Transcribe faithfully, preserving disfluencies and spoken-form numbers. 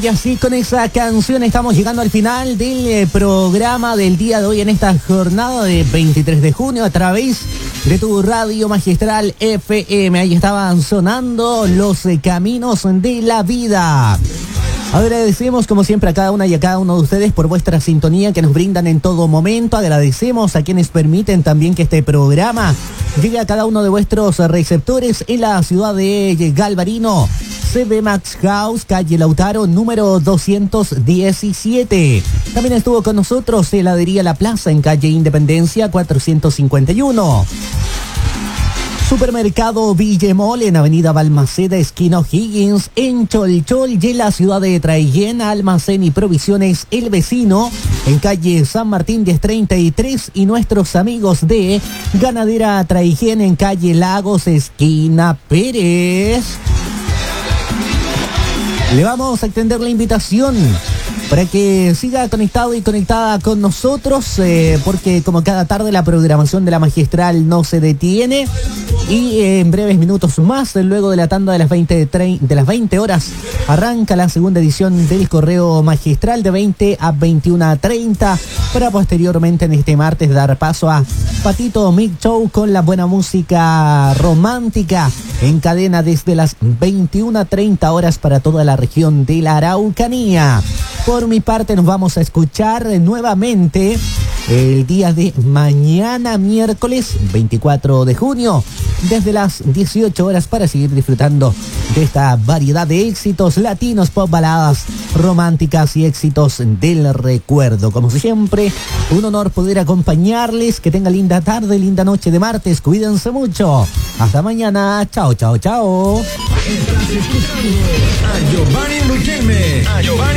Y así con esa canción estamos llegando al final del eh, programa del día de hoy en esta jornada de veintitrés de junio a través de tu radio magistral F M. Ahí estaban sonando los eh, caminos de la vida. Agradecemos como siempre a cada una y a cada uno de ustedes por vuestra sintonía que nos brindan en todo momento. Agradecemos a quienes permiten también que este programa llegue a cada uno de vuestros receptores en la ciudad de Galvarino. C B Max House, calle Lautaro, número doscientos diecisiete. También estuvo con nosotros Heladería La Plaza en calle Independencia cuatrocientos cincuenta y uno. Supermercado Villemol en avenida Balmaceda, esquina O'Higgins, en Cholchol y en la ciudad de Traiguén. Almacén y provisiones El Vecino en calle San Martín diez treinta y tres. Y nuestros amigos de Ganadera Traiguén en calle Lagos, esquina Pérez. Le vamos a extender la invitación para que siga conectado y conectada con nosotros, eh, porque como cada tarde la programación de la magistral no se detiene. Y eh, en breves minutos más, luego de la tanda de las veinte, de las veinte horas, arranca la segunda edición del Correo Magistral de veinte a veintiuna treinta, para posteriormente en este martes dar paso a Patito Mic Show con la buena música romántica en cadena desde las veintiuna treinta horas para toda la región de la Araucanía. Por mi parte nos vamos a escuchar nuevamente el día de mañana, miércoles veinticuatro de junio, desde las dieciocho horas, para seguir disfrutando de esta variedad de éxitos latinos, pop, baladas románticas y éxitos del recuerdo. Como siempre, un honor poder acompañarles. Que tengan linda tarde, linda noche de martes. Cuídense mucho. Hasta mañana. Chao, chao, chao. Estás escuchando a Giovanni Luqueme. A Giovanni